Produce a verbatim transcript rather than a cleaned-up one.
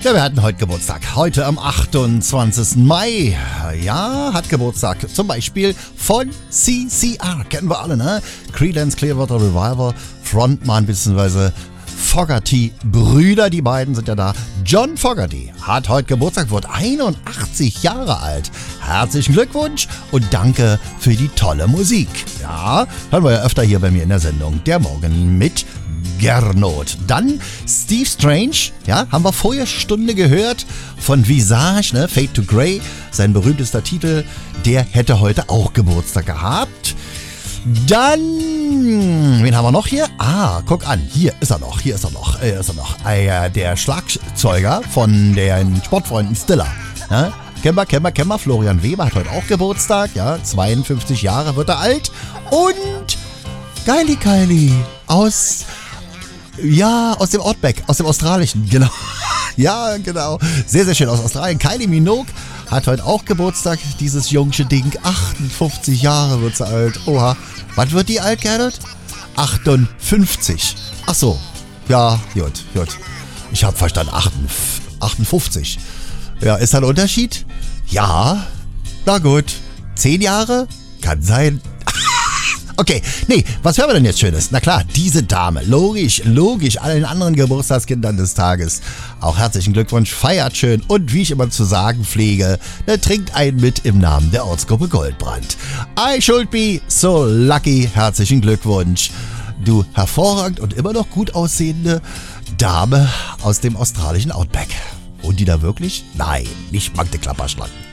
Ja, wir hatten heute Geburtstag. Heute am achtundzwanzigsten Mai. Ja, hat Geburtstag. Zum Beispiel von C C R. Kennen wir alle, ne? Creedence Clearwater Revival. Frontman bzw. Fogerty-Brüder. Die beiden sind ja da. John Fogerty hat heute Geburtstag, wird einundachtzig Jahre alt. Herzlichen Glückwunsch und danke für die tolle Musik. Ja, hören wir ja öfter hier bei mir in der Sendung. Der Morgen mit Gernot. Dann Steve Strange, ja, haben wir vorher Stunde gehört von Visage, ne, Fade to Grey, sein berühmtester Titel, der hätte heute auch Geburtstag gehabt. Dann, wen haben wir noch hier? Ah, guck an, hier ist er noch, hier ist er noch, hier ist er noch. Äh, der Schlagzeuger von den Sportfreunden Stiller, ne? Kemmer, Kemmer, Kemmer, Florian Weber hat heute auch Geburtstag, ja, zweiundfünfzig Jahre wird er alt. Und Kylie Kylie aus... Ja, aus dem Outback, aus dem Australischen, genau. Ja, genau. Sehr, sehr schön aus Australien. Kylie Minogue hat heute auch Geburtstag, dieses jungsche Ding. achtundfünfzig Jahre wird sie alt. Oha. Wann wird die alt, Gernot? achtundfünfzig. Ach so. Ja, gut, gut. Ich habe verstanden, achtundfünfzig. Ja, ist da ein Unterschied? Ja. Na gut. Zehn Jahre? Kann sein. Okay, nee, was hören wir denn jetzt Schönes? Na klar, diese Dame, logisch, logisch, allen anderen Geburtstagskindern des Tages. Auch herzlichen Glückwunsch, feiert schön und wie ich immer zu sagen pflege, ne, trinkt einen mit im Namen der Ortsgruppe Goldbrand. I should be so lucky, herzlichen Glückwunsch. Du hervorragend und immer noch gut aussehende Dame aus dem australischen Outback. Und die da wirklich? Nein, nicht Magde Klapperschlangen.